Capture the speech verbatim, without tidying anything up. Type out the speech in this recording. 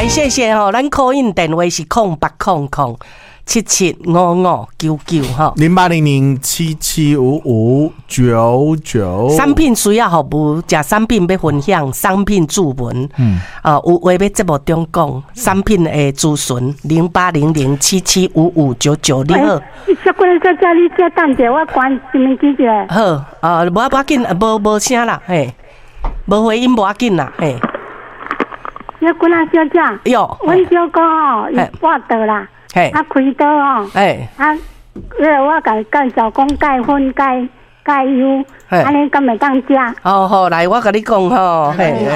来谢谢吼，咱 call in 电话是空八空空七七五五九九哈， 零八零零七七五五九九。 产品需要服务，假产品要分享，商品注文， 嗯， 啊，有话要节目中讲，产品的咨询零八零零七七五五九九，你好。 小姑在这里再等者，我关什么机者？ 好，啊，无要紧，无无声啦，嘿，无回音无要紧啦，嘿。 小姑啊，小姐， 哟， 阮小哥哦，伊挂倒啦。 嘿， 啊，开刀哦， 哎， 啊，呃，我甲介绍讲钙粉、钙钙油，安尼敢会当食？ 好好，来，我甲你讲吼，嘿。